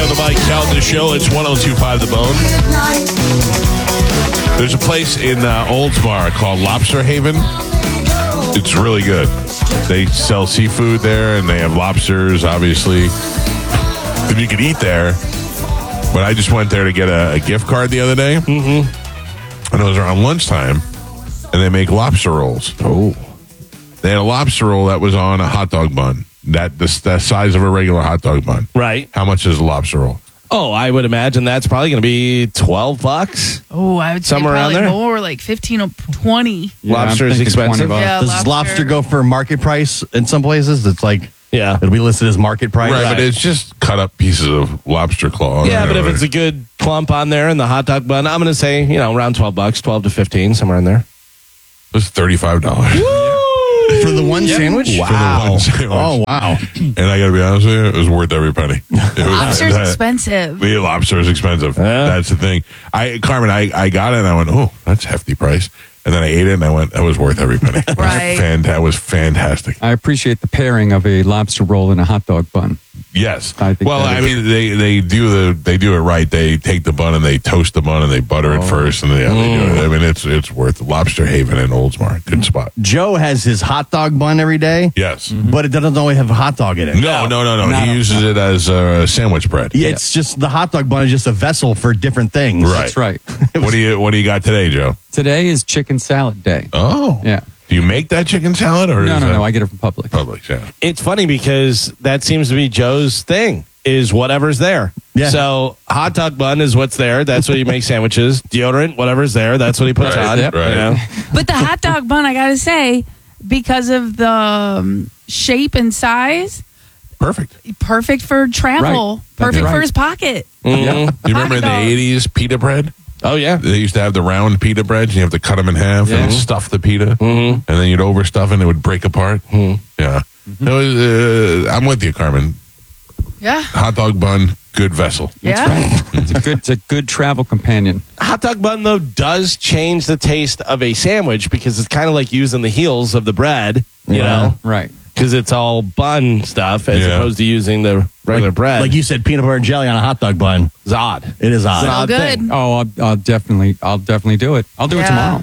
the Mike Calda Show. It's 102.5 The Bone. There's a place in Oldsmar called Lobster Haven. It's really good. They sell seafood there, and they have lobsters, obviously. And you can eat there. But I just went there to get a gift card the other day. Mm-hmm. And it was around lunchtime, and they make lobster rolls. Oh. They had a lobster roll that was on a hot dog bun. The size of a regular hot dog bun. Right. How much is a lobster roll? Oh, I would imagine that's probably going to be $12. Oh, I would say Somewhere around probably there? more, like 15 or 20. Yeah, Lobster I'm is thinking expensive. 20 bucks. Yeah, Does lobster go for market price in some places? It's like Yeah. it'll be listed as market price. Right, but it's just cut up pieces of lobster claw. Yeah, but if it's a good clump on there in the hot dog bun, I'm going to say, around $12, 12 to 15, somewhere in there. It was $35. For the one sandwich? For the one sandwich. Oh, wow. And I got to be honest with you, it was worth every penny. Lobster's expensive. The lobster is expensive. Yeah. That's the thing. Carmen, I got it and I went, oh, that's a hefty price. And then I ate it and I went, that was worth every penny. Right. That was fantastic. I appreciate the pairing of a lobster roll and a hot dog bun. Yes. I think Well, that I is- mean, they do it right. They take the bun and they toast the bun and they butter it first, and they do it. I mean, it's worth it. Lobster Haven in Oldsmar, good spot. Joe has his hot dog bun every day, Yes. but it doesn't always have a hot dog in it. No. No. He uses it as sandwich bread. Yeah, it's just the hot dog bun is just a vessel for different things. Right. That's right. What do you got today, Joe? Today is chicken salad day. Oh, Yeah. Do you make that chicken salad or No. I get it from Publix. Publix? Yeah. It's funny because that seems to be Joe's thing, is whatever's there. Yeah. So hot dog bun is what's there. That's what he makes sandwiches. Deodorant, whatever's there. That's what he puts Right, on. yep. Right. But the hot dog bun, I got to say, because of the shape and size, Perfect. perfect for travel. Right. That's Perfect for right. his pocket. Do you remember in the dog. 80s pita bread? Oh, yeah. They used to have the round pita breads. You have to cut them in half and stuff the pita, and then you'd overstuff it and it would break apart. Yeah. It was, I'm with you, Carmen. Yeah. Hot dog bun, good vessel. Yeah. It's a good travel companion. Hot dog bun, though, does change the taste of a sandwich because it's kind of like using the heels of the bread, you know, Right. because it's all bun stuff as Yeah. opposed to using the regular bread. Like you said, peanut butter and jelly on a hot dog bun. It's odd. It is odd. So odd good. thing. Oh, I'll definitely do it. I'll do it Yeah. tomorrow.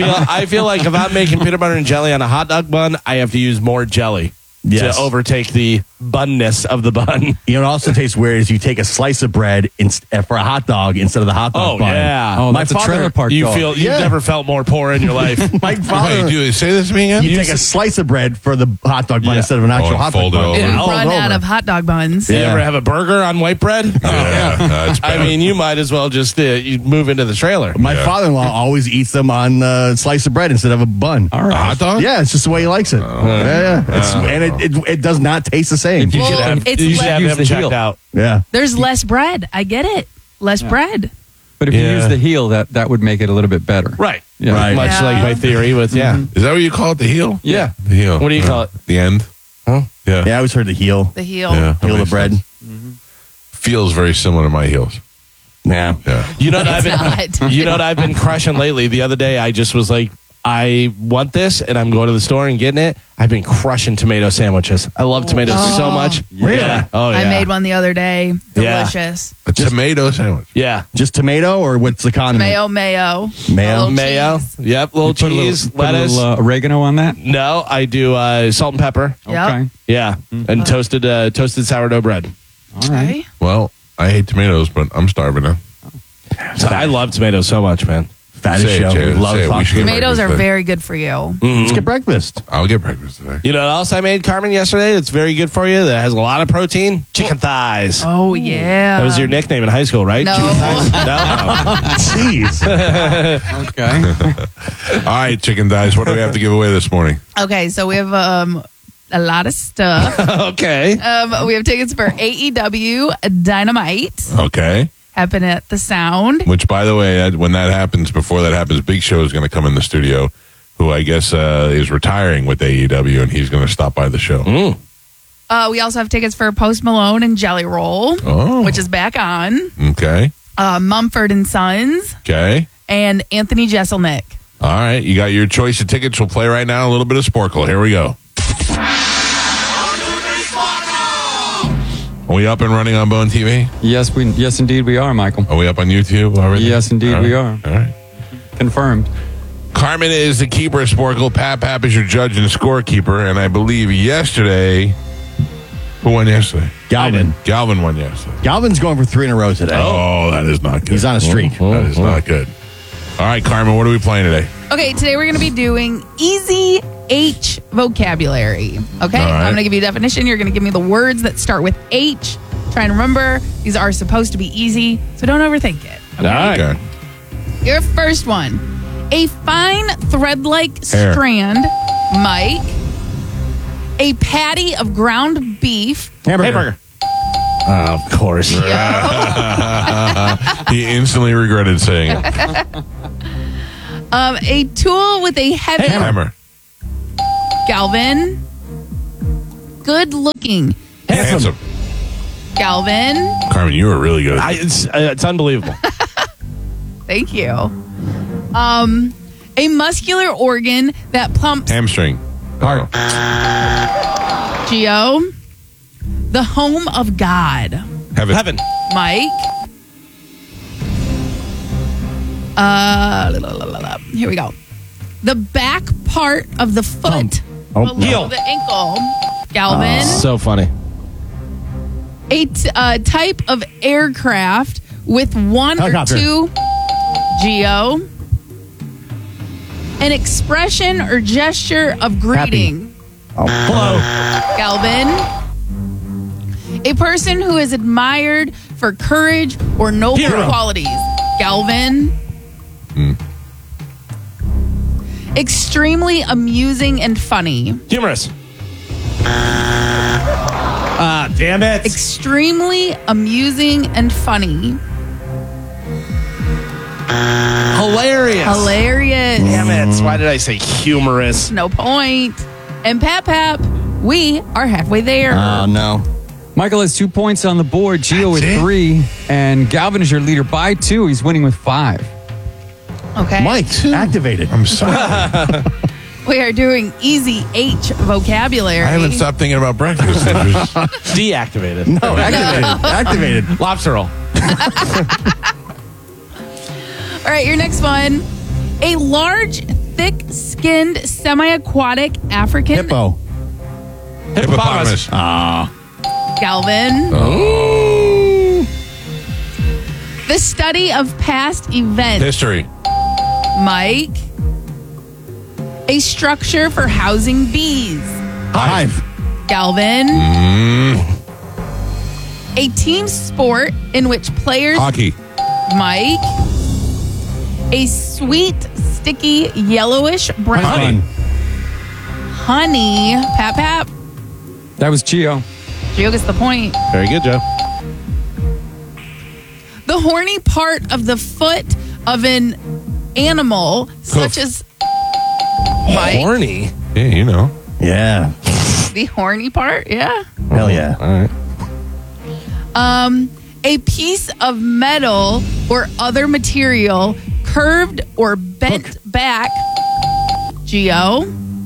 I feel like if I'm making peanut butter and jelly on a hot dog bun, I have to use more jelly Yes. to overtake the bunness of the bun. You know, it also tastes weird is you take a slice of bread for a hot dog instead of the hot dog Oh, bun. yeah. Oh, My that's a father- trailer park You've dog. never felt more poor in your life. My father, Wait, say this to me again? you take a slice of bread for the hot dog bun Yeah. instead of an actual and hot dog fold it bun. over. And Yeah. run Fold out over. of hot dog buns. You Yeah. ever have a burger on white bread? That's I bad. mean, you might as well just you move into the trailer. My Yeah. father-in-law always eats them on a slice of bread instead of a bun. All a right. hot dog? Yeah, it's just the way he likes it. Yeah. And it does not taste the same. You Well, should have, it's you should have use him the checked heel. out. Yeah. There's less bread. I get it. Less bread. But if you Yeah. use the heel, that would make it a little bit better. Right. Yeah. Right. Much Yeah. like my theory with, Is that what you call it, the heel? Yeah. The heel. What do you call it? The end? Huh? Yeah. Yeah, I always heard the heel. The heel. Yeah, that Heel of makes bread. sense. Feels very similar to my heels. Yeah. Yeah. You know what I've It's been, not. you know what I've been crushing lately? The other day, I just was like, I want this, and I'm going to the store and getting it. I've been crushing tomato sandwiches. I love tomatoes so much. Really? Yeah. Oh, yeah. I made one the other day. Yeah. Delicious. A tomato sandwich. Yeah. Just tomato or what's the condiment? Mayo. Mayo? A little Mayo. cheese. Yep. Little Put a little- cheese, put a lettuce. little oregano on that. No, I do salt and pepper. Yep. Okay. Yeah. And toasted sourdough bread. All right. Okay. Well, I hate tomatoes, but I'm starving now. So I love tomatoes so much, man. Fattest Say it, show. Jay. Love Say it. We talking. should get Tomatoes are breakfast today. very good for you. Let's get breakfast. I'll get breakfast today. You know what else I made, Carmen, yesterday? That's very good for you. That has a lot of protein. Chicken thighs. Oh, yeah. That was your nickname in high school, right? No. Chicken thighs? No. Jeez. Okay. All right, chicken thighs. What do we have to give away this morning? Okay, so we have a lot of stuff. Okay. We have tickets for AEW Dynamite Okay. happening at the Sound. Which, by the way, when that happens, before that happens, Big Show is going to come in the studio, who I guess is retiring with AEW, and he's going to stop by the show. We also have tickets for Post Malone and Jelly Roll, Oh. which is back on. Okay. Mumford and Sons Okay. and Anthony Jeselnik. All right. You got your choice of tickets. We'll play right now a little bit of Sporkle. Here we go. we up and running on Bone TV? Yes, indeed we are, Michael. Are we up on YouTube already? Yes, indeed All right. we are. All right. Confirmed. Carmen is the keeper of Sporkle. Pap is your judge and scorekeeper. And I believe yesterday, who won yesterday? Galvin. Galvin won yesterday. Galvin's going for 3 in a row today. Oh, that is not good. He's on a streak. That is not good. All right, Carmen, what are we playing today? Okay, today we're going to be doing easy H vocabulary. Okay, All right. I'm going to give you a definition. You're going to give me the words that start with H. Try and remember, these are supposed to be easy, so don't overthink it. All right. Okay. Your first one, a fine thread-like Hair. strand, Mike. A patty of ground beef. Hamburger. Of course. He instantly regretted saying it. A tool with a heavy Hammer. Galvin. Good looking. Handsome. Galvin. Carmen, you were really good. It's unbelievable. Thank you. A muscular organ that pumps Hamstring. Heart. Geo. The home of God. Heaven. Mike. Here we go. The back part of the foot below Heel. the ankle. Galvin. So funny. A type of aircraft with one Helicopter. or two. Geo. An expression or gesture of greeting. Hello. Galvin. A person who is admired for courage or noble Hero. qualities. Galvin. Extremely amusing and funny. Humorous. Damn it. Extremely amusing and funny. Hilarious. Hilarious. Damn it. Why did I say humorous? No point. And Pap, we are halfway there. Oh, no. Michael has 2 points on the board. Gio with That's it? 3. And Galvin is your leader by 2. He's winning with 5. Okay. Mike, activated. I'm sorry. We are doing easy H vocabulary. I haven't stopped thinking about breakfast. Deactivated. No, activated. Activated. Lobster roll. All right, your next one. A large, thick-skinned, semi-aquatic African Hippo. Hippopotamus. Galvin. Oh. The study of past events. History. Mike. A structure for housing bees. Hive. Galvin. A team sport in which players. Hockey. Mike. A sweet, sticky, yellowish brown. Honey. Pap. That was Gio. Gio gets the point. Very good, Joe. The horny part of the foot of an animal, such as Mike. Horny. Yeah, you know. Yeah. The horny part, yeah. Hell yeah. All right. A piece of metal or other material curved or bent back. Geo.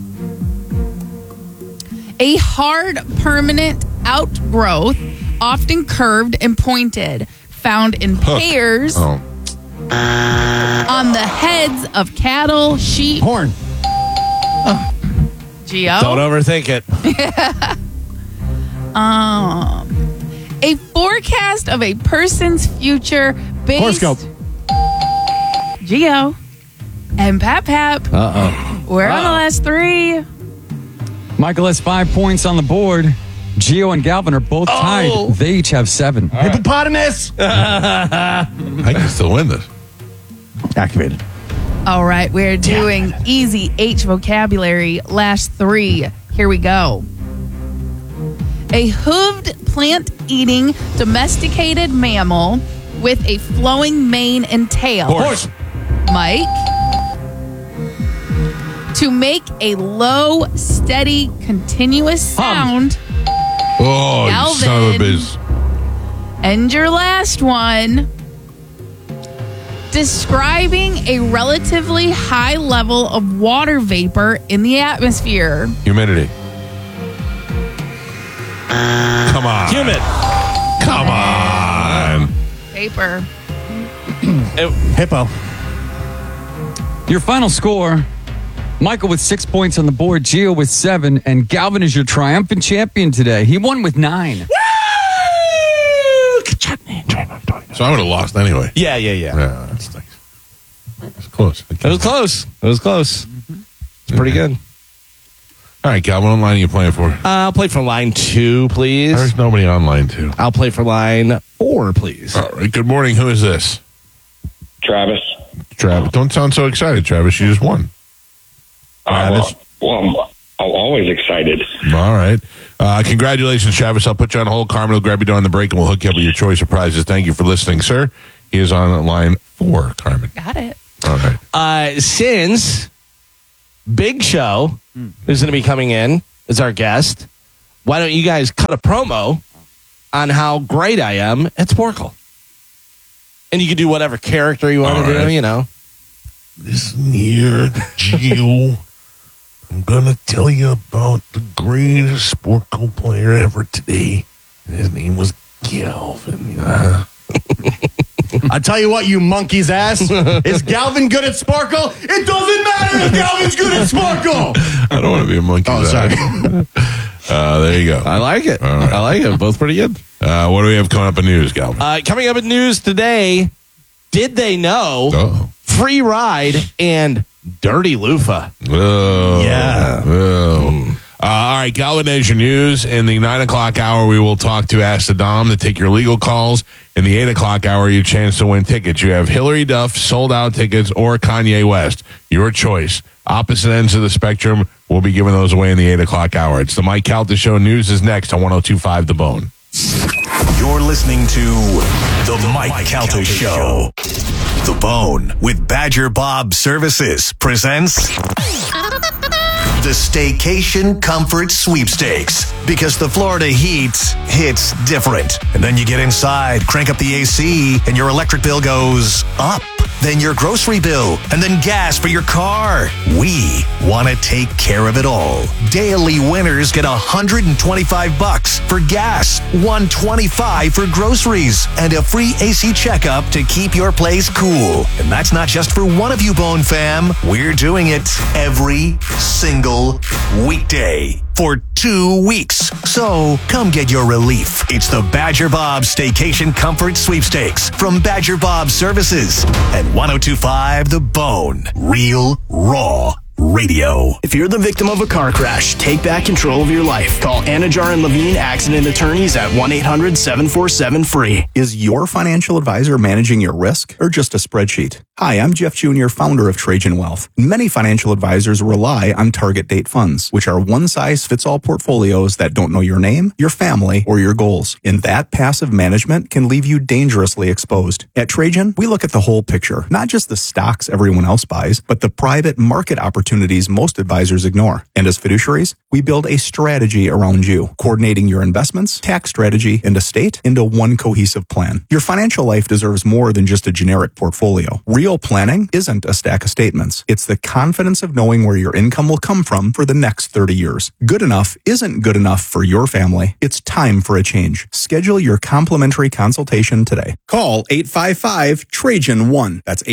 A hard, permanent outgrowth, often curved and pointed, found in Hook. pairs Oh. on the heads of cattle, sheep. Horn. Geo. Don't overthink it. A forecast of a person's future based. Horoscope. Geo. And Pap. Uh-oh. We're on the last 3. Michael has 5 points on the board. Gio and Galvin are both tied. They each have 7. Hippopotamus. I can still win this. Activated. All right, we're doing easy H vocabulary. Last 3. Here we go. A hooved, plant-eating, domesticated mammal with a flowing mane and tail. Horse. Mike. To make a low, steady, continuous sound. Oh, you son of a Galvin. biz. And your last one. Describing a relatively high level of water vapor in the atmosphere. Humidity. Come on. Humid. paper. Hippo. Your final score, Michael with 6 points on the board, Gio with 7, and Galvin is your triumphant champion today. He won with 9. So I would have lost anyway. Yeah. Yeah, that's nice. It's close. It was close. It's pretty good. All right, Cal, what line are you playing for? I'll play for line 2, please. There's nobody on line 2. I'll play for line 4, please. All right, good morning. Who is this? Travis. Travis. Don't sound so excited, Travis. You just won. Well, I'm always excited. All right. Congratulations, Travis. I'll put you on hold. Carmen will grab you during the break, and we'll hook you up with your choice of prizes. Thank you for listening, sir. He is on line 4, Carmen. Got it. All right. Since Big Show is going to be coming in as our guest, why don't you guys cut a promo on how great I am at Sporkle? And you can do whatever character you want All to do, right. you know. Listen here, Gio. I'm going to tell you about the greatest Sporkle player ever today. His name was Galvin. I tell you what, you monkey's ass. Is Galvin good at Sparkle? It doesn't matter if Galvin's good at Sparkle. I don't want to be a monkey. Oh, sorry. There you go. I like it. All right. I like it. Both pretty good. What do we have coming up in news, Galvin? Coming up in news today, did they know Oh. Free Ride and Dirty Loofah? Oh. Yeah. Oh. All right, Galvin Nation News. In the 9 o'clock hour, we will talk to Ask the Dom to take your legal calls. In the 8 o'clock hour, you chance to win tickets. You have Hillary Duff sold-out tickets or Kanye West. Your choice. Opposite ends of the spectrum. We'll be giving those away in the 8 o'clock hour. It's the Mike Calta Show. News is next on 102.5 The Bone. You're listening to The Mike Calta Show. The Bone with Badger Bob Services presents the Staycation Comfort Sweepstakes. Because the Florida heat hits different. And then you get inside, crank up the AC, and your electric bill goes up. Then your grocery bill, and then gas for your car. We want to take care of it all. Daily winners get $125 for gas, $125 for groceries, and a free AC checkup to keep your place cool. And that's not just for one of you, Bone fam. We're doing it every single weekday for 2 weeks. So come get your relief. It's the Badger Bob Staycation Comfort Sweepstakes from Badger Bob Services at 102.5 The Bone. Real, raw radio. If you're the victim of a car crash, take back control of your life. Call Anajar and Levine Accident Attorneys at 1-800-747-FREE. Is your financial advisor managing your risk or just a spreadsheet? Hi, I'm Jeff Jr., founder of Trajan Wealth. Many financial advisors rely on target date funds, which are one-size-fits-all portfolios that don't know your name, your family, or your goals. And that passive management can leave you dangerously exposed. At Trajan, we look at the whole picture, not just the stocks everyone else buys, but the private market opportunities most advisors ignore. And as fiduciaries, we build a strategy around you, coordinating your investments, tax strategy, and estate into one cohesive plan. Your financial life deserves more than just a generic portfolio. Real planning isn't a stack of statements. It's the confidence of knowing where your income will come from for the next 30 years. Good enough isn't good enough for your family. It's time for a change. Schedule your complimentary consultation today. Call 855-TRAJAN-1. That's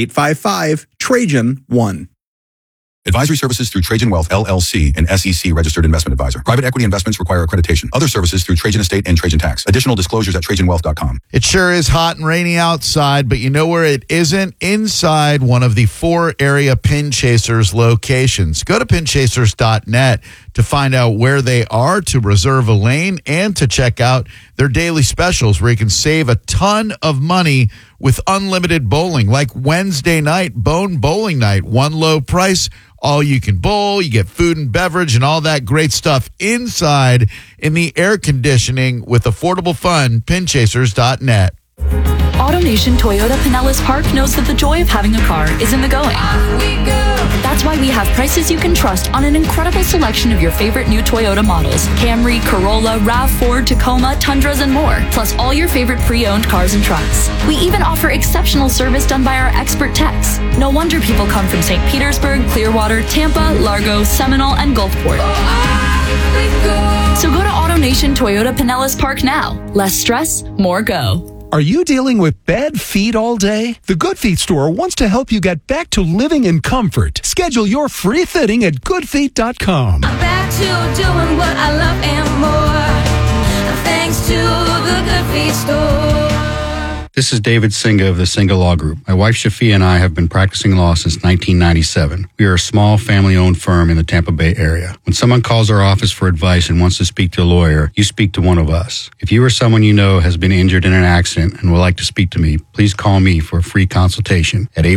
855-TRAJAN-1. Advisory services through Trajan Wealth, LLC, an SEC registered investment advisor. Private equity investments require accreditation. Other services through Trajan Estate and Trajan Tax. Additional disclosures at TrajanWealth.com. It sure is hot and rainy outside, but you know where it isn't? Inside one of the 4 area Pin Chasers locations. Go to pinchasers.net to find out where they are, to reserve a lane, and to check out their daily specials where you can save a ton of money with unlimited bowling. Like Wednesday night, Bone Bowling Night. One low price, all you can bowl. You get food and beverage and all that great stuff inside in the air conditioning with affordable fun. Pinchasers.net. AutoNation Toyota Pinellas Park knows that the joy of having a car is in the going. That's why we have prices you can trust on an incredible selection of your favorite new Toyota models. Camry, Corolla, RAV4, Tacoma, Tundras, and more. Plus all your favorite pre-owned cars and trucks. We even offer exceptional service done by our expert techs. No wonder people come from St. Petersburg, Clearwater, Tampa, Largo, Seminole, and Gulfport. So go to AutoNation Toyota Pinellas Park now. Less stress, more go. Are you dealing with bad feet all day? The Good Feet store wants to help you get back to living in comfort. Schedule your free fitting at goodfeet.com. Back to doing what I love and more. Thanks to the Good Feet store. This is David Singa of the Singa Law Group. My wife Shafia and I have been practicing law since 1997. We are a small family-owned firm in the Tampa Bay area. When someone calls our office for advice and wants to speak to a lawyer, you speak to one of us. If you or someone you know has been injured in an accident and would like to speak to me, please call me for a free consultation at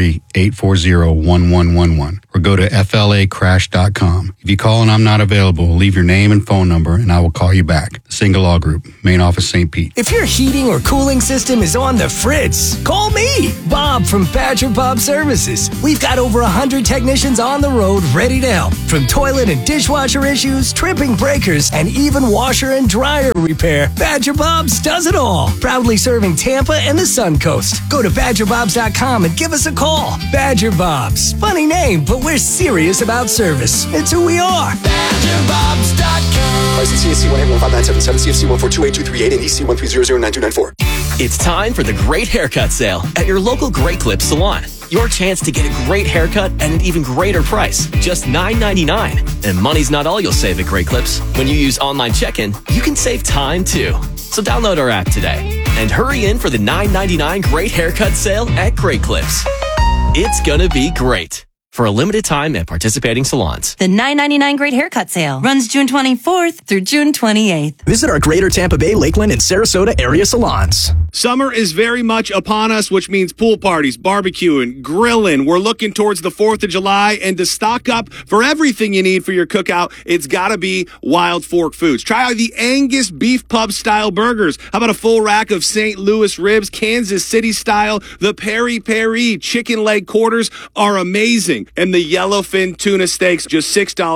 813-840-1111 or go to flacrash.com. If you call and I'm not available, leave your name and phone number and I will call you back. The Singa Law Group, main office, St. Pete. If your heating or cooling system is on the fritz, call me, Bob from Badger Bob Services. We've got over 100 technicians on the road ready to help. From toilet and dishwasher issues, tripping breakers, and even washer and dryer repair, Badger Bob's does it all. Proudly serving Tampa and the Sun Coast. Go to BadgerBobs.com and give us a call. Badger Bob's. Funny name, but we're serious about service. It's who we are. BadgerBobs.com. License CSC 1815977, CFC 1428238, and EC 1300924. It's time for the Great Haircut Sale at your local Great Clips salon. Your chance to get a great haircut at an even greater price, just $9.99. And money's not all you'll save at Great Clips. When you use online check-in, you can save time too. So download our app today and hurry in for the $9.99 Great Haircut Sale at Great Clips. It's gonna be great. For a limited time at participating salons. The $9.99 Great Haircut Sale runs June 24th through June 28th. Visit our Greater Tampa Bay, Lakeland, and Sarasota area salons. Summer is very much upon us, which means pool parties, barbecuing, grilling. We're looking towards the 4th of July, and to stock up for everything you need for your cookout, it's got to be Wild Fork Foods. Try out the Angus Beef Pub style burgers. How about a full rack of St. Louis ribs, Kansas City style? The Peri Peri chicken leg quarters are amazing. And the yellowfin tuna steaks, just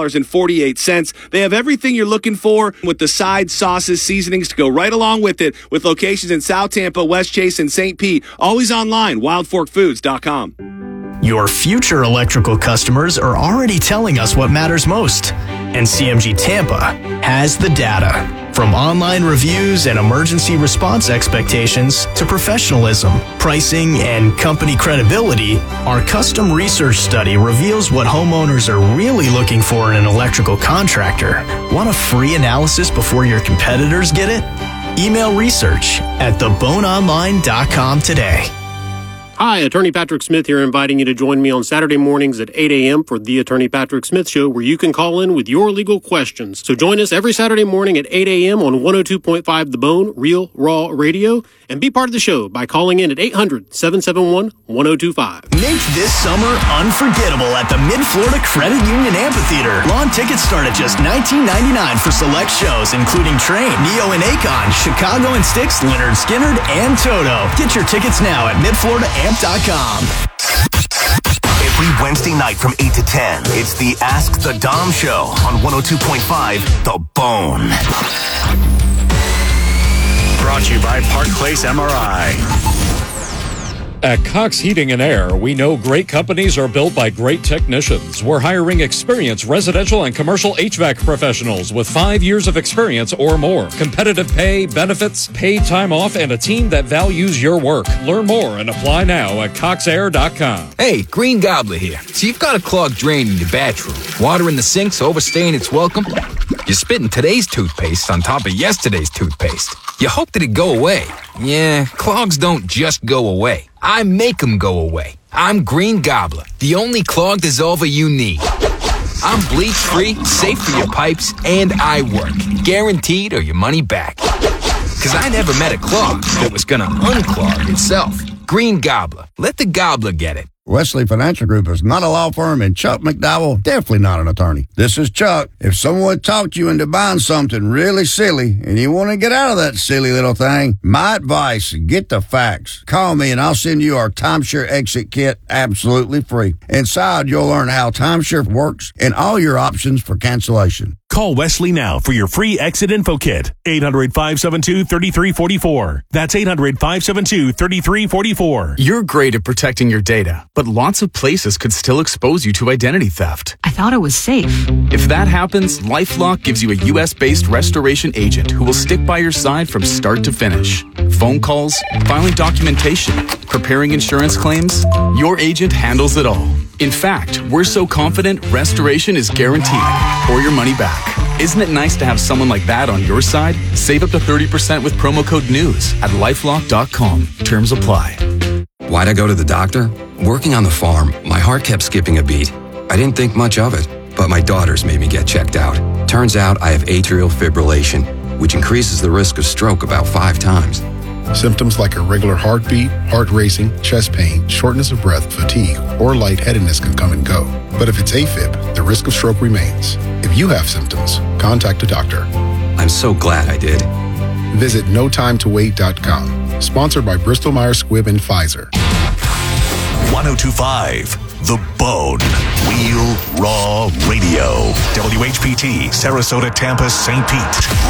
$6.48. They have everything you're looking for with the side sauces, seasonings to go right along with it, with locations in South Tampa, West Chase, and St. Pete. Always online, wildforkfoods.com. Your future electrical customers are already telling us what matters most. And CMG Tampa has the data. From online reviews and emergency response expectations to professionalism, pricing, and company credibility, our custom research study reveals what homeowners are really looking for in an electrical contractor. Want a free analysis before your competitors get it? Email research at theboneonline.com today. Hi, Attorney Patrick Smith here, inviting you to join me on Saturday mornings at 8 a.m. for the Attorney Patrick Smith Show, where you can call in with your legal questions. So join us every Saturday morning at 8 a.m. on 102.5 The Bone, Real Raw Radio, and be part of the show by calling in at 800-771-1025. Make this summer unforgettable at the Mid-Florida Credit Union Amphitheater. Lawn tickets start at just $19.99 for select shows, including Train, Neo and Akon, Chicago and Styx, Leonard Skinner, and Toto. Get your tickets now at midfloridaamp.com. Every Wednesday night from 8 to 10, it's the Ask the Dom Show on 102.5 The Bone. Brought to you by Park Place MRI. At Cox Heating and Air, we know great companies are built by great technicians. We're hiring experienced residential and commercial HVAC professionals with 5 years of experience or more. Competitive pay, benefits, paid time off, and a team that values your work. Learn more and apply now at coxair.com. Hey, Green Gobbler here. So you've got a clogged drain in your bathroom. Water in the sink's overstaying its welcome. You're spitting today's toothpaste on top of yesterday's toothpaste. You hope that it go away. Yeah, clogs don't just go away. I make them go away. I'm Green Gobbler, the only clog dissolver you need. I'm bleach-free, safe for your pipes, and I work. Guaranteed or your money back. Because I never met a clog that was going to unclog itself. Green Gobbler. Let the gobbler get it. Wesley Financial Group is not a law firm, and Chuck McDowell definitely not an attorney. This is Chuck. If someone talked you into buying something really silly and you want to get out of that silly little thing, my advice, get the facts. Call me and I'll send you our timeshare exit kit absolutely free. Inside, you'll learn how timeshare works and all your options for cancellation. Call Wesley now for your free exit info kit. 800-572-3344. That's 800-572-3344. You're great at protecting your data, but lots of places could still expose you to identity theft. I thought it was safe. If that happens, LifeLock gives you a U.S.-based restoration agent who will stick by your side from start to finish. Phone calls, filing documentation, preparing insurance claims, your agent handles it all. In fact, we're so confident restoration is guaranteed or your money back. Isn't it nice to have someone like that on your side? Save up to 30% with promo code NEWS at LifeLock.com. Terms apply. Why'd I go to the doctor? Working on the farm, my heart kept skipping a beat. I didn't think much of it, but my daughters made me get checked out. Turns out I have atrial fibrillation, which increases the risk of stroke about 5 times. Symptoms like irregular heartbeat, heart racing, chest pain, shortness of breath, fatigue, or lightheadedness can come and go. But if it's AFib, the risk of stroke remains. If you have symptoms, contact a doctor. I'm so glad I did. Visit notimetowait.com. Sponsored by Bristol Myers Squibb and Pfizer. 1025 The Bone. Real Raw Radio. WHPT, Sarasota, Tampa, St. Pete.